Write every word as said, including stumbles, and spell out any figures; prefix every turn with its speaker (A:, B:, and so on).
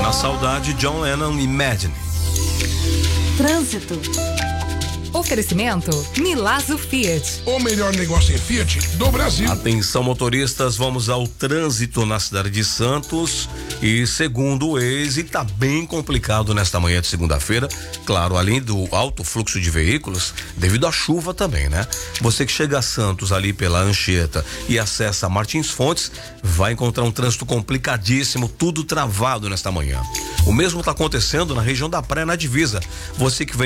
A: Na saudade, John Lennon, Imagine.
B: Trânsito.
C: Oferecimento Milazzo Fiat.
D: O melhor negócio em Fiat do Brasil.
A: Atenção, motoristas, vamos ao trânsito na cidade de Santos. E segundo o Waze, tá bem complicado nesta manhã de segunda-feira. Claro, além do alto fluxo de veículos, devido à chuva também, né? Você que chega a Santos ali pela Anchieta e acessa Martins Fontes, vai encontrar um trânsito complicadíssimo, tudo travado nesta manhã. O mesmo tá acontecendo na região da praia, na divisa. Você que vem